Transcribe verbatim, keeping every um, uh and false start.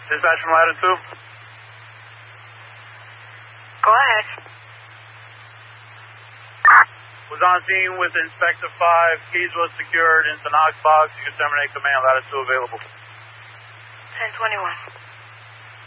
Dispatch from Latitude. Go ahead. Was on scene with Inspector five. Keys was secured into Knox box. You can terminate command. Latitude available. ten twenty-one.